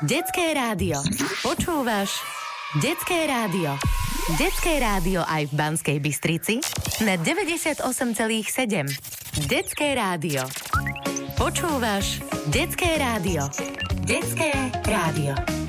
Detské rádio. Počúvaš Detské rádio. Detské rádio aj v Banskej Bystrici na 98,7. Detské rádio. Počúvaš Detské rádio. Detské rádio.